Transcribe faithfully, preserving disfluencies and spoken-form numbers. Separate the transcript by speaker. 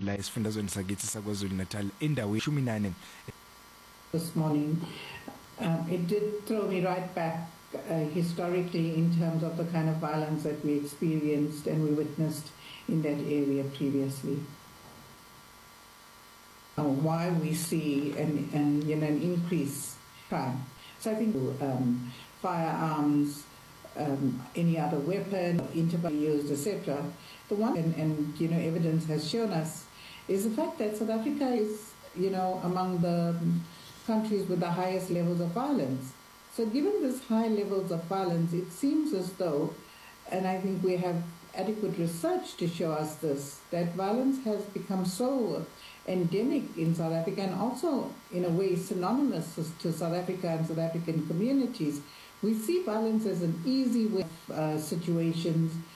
Speaker 1: la esifundazweni sakithi saKwaZulu-Natal endaweni shumi nane.
Speaker 2: This morning, um, it did throw me right back uh, historically in terms of the kind of violence that we experienced and we witnessed in that area previously. Uh, why we see an, an, you know, an increase in crime. So I think um, firearms, um, any other weapon, interval used, et cetera. The one, and, and you know, evidence has shown us, is the fact that South Africa is, you know, among the countries with the highest levels of violence. So given these high levels of violence, it seems as though, and I think we have adequate research to show us this, that violence has become so endemic in South Africa and also in a way synonymous to South Africa and South African communities. We see violence as an easy way of uh, situations